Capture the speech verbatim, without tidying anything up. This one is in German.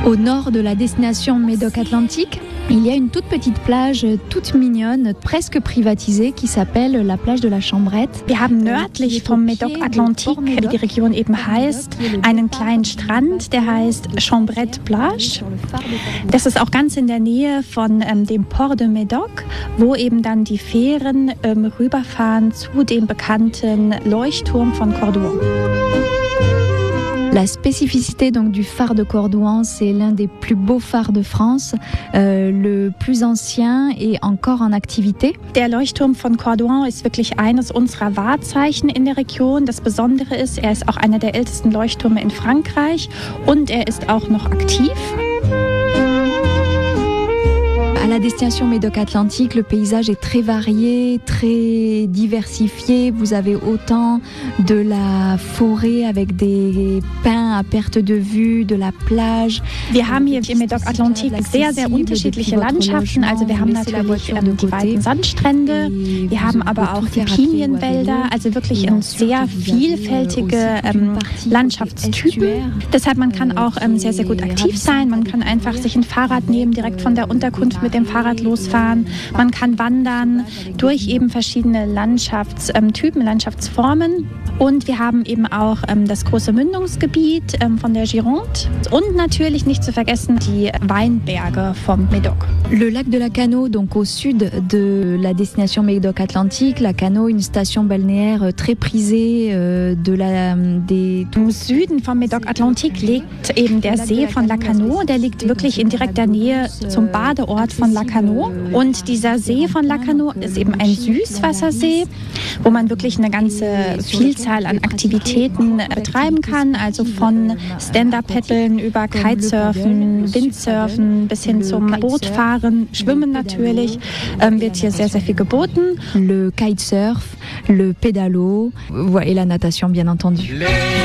Au nord de la destination Médoc-Atlantique, il y a une toute petite plage, toute mignonne, presque privatisée, qui s'appelle la plage de la Chambrette. Wir haben nördlich vom Médoc-Atlantique, wie die Region eben heißt, einen kleinen Strand, der heißt Chambrette Plage. Das ist auch ganz in der Nähe von ähm, dem Port de Médoc, wo eben dann die Fähren ähm, rüberfahren zu dem bekannten Leuchtturm von Cordouan. La spécificité donc du phare de Cordouan, c'est l'un des plus beaux phares de France, euh, le plus ancien et encore en activité. Der Leuchtturm von Cordouan ist wirklich eines unserer Wahrzeichen in der Region. Das Besondere ist, er ist auch einer der ältesten Leuchttürme in Frankreich und er ist auch noch aktiv. À la destination Médoc-Atlantique, le paysage est très varié, très diversifié. Vous avez autant de la forêt avec des pins à perte de vue, de la plage. Wir haben hier im Médoc-Atlantique sehr, sehr unterschiedliche Landschaften. Also wir haben natürlich ähm, die weiten Sandstrände, wir haben aber auch die Pinienwälder, also wirklich ähm, sehr vielfältige ähm, Landschaftstypen. Deshalb man kann auch ähm, sehr, sehr gut aktiv sein. Man kann einfach sich ein Fahrrad nehmen, direkt von der Unterkunft mit dem Fahrrad losfahren. Man kann wandern durch eben verschiedene Landschaftstypen, Landschaftsformen. Und wir haben eben auch ähm, das große Mündungsgebiet ähm, von der Gironde und natürlich nicht zu vergessen die Weinberge vom Médoc. Le lac de Lacanau, donc au sud de la destination Médoc-Atlantique, Lacanau, une station balnéaire très prisée euh, de la des. Im Süden vom Médoc-Atlantique liegt eben der See von Lacanau. Der liegt wirklich in direkter Nähe zum Badeort von Lacanau. Und dieser See von Lacanau ist eben ein Süßwassersee, wo man wirklich eine ganze Vielzahl an Aktivitäten betreiben kann, also von Stand-Up-Paddeln über Kitesurfen, Windsurfen bis hin zum Bootfahren, Schwimmen natürlich, ähm, wird hier sehr, sehr viel geboten. Le kitesurf, le pédalo et la natation bien entendu.